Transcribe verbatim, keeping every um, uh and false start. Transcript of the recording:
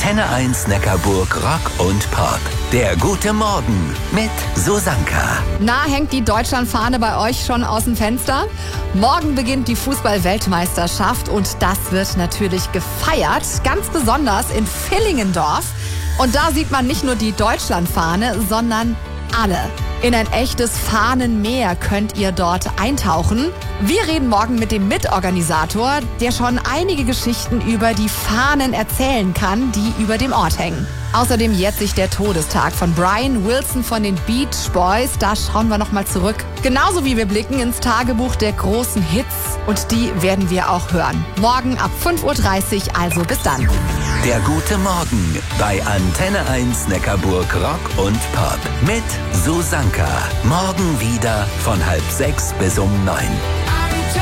Antenne eins Neckarburg Rock und Pop. Der gute Morgen mit Susanka. Na, hängt die Deutschlandfahne bei euch schon aus dem Fenster? Morgen beginnt die Fußball-Weltmeisterschaft und das wird natürlich gefeiert, ganz besonders in Villingendorf. Und da sieht man nicht nur die Deutschlandfahne, sondern alle. In ein echtes Fahnenmeer könnt ihr dort eintauchen. Wir reden morgen mit dem Mitorganisator, der schon einige Geschichten über die Fahnen erzählen kann, die über dem Ort hängen. Außerdem jährt sich der Todestag von Brian Wilson von den Beach Boys. Da schauen wir nochmal zurück. Genauso wie wir blicken ins Tagebuch der großen Hits. Und die werden wir auch hören. Morgen ab fünf Uhr dreißig, also bis dann. Der gute Morgen bei Antenne eins Neckarburg Rock und Pop mit Susanka. Morgen wieder von halb sechs bis um neun.